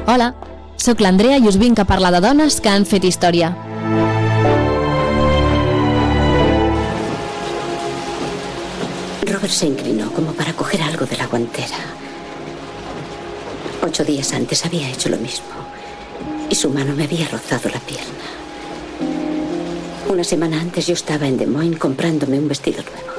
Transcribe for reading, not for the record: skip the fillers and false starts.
Hola, sóc l'Andrea i us vinc a parlar de dones que han fet història. Robert se inclinó como para coger algo de la guantera. 8 días antes había hecho lo mismo y su mano me había rozado la pierna. Una semana antes yo estaba en Des Moines comprándome un vestido nuevo.